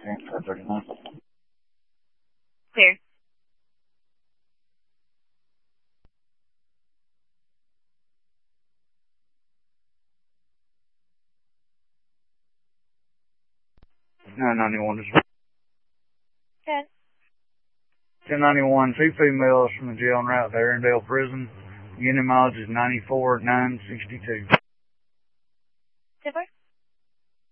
39. Clear. Nine 91 is 10. 1091, two females from the jail en route to Arendelle Prison. Unit mileage is 94,962.